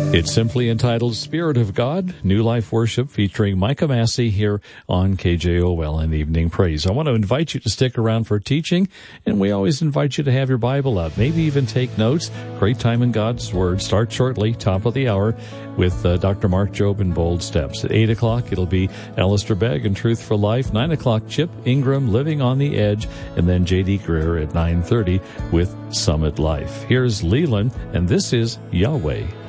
It's simply entitled Spirit of God, New Life Worship, featuring Micah Massey here on KJOL and Evening Praise. I want to invite you to stick around for teaching, and we always invite you to have your Bible out, maybe even take notes. Great time in God's Word. Start shortly, top of the hour, with Dr. Mark Jobe in Bold Steps. At 8 o'clock, it'll be Alistair Begg and Truth for Life. 9 o'clock, Chip Ingram, Living on the Edge, and then J.D. Greer at 9:30 with Summit Life. Here's Leland, and this is Yahweh.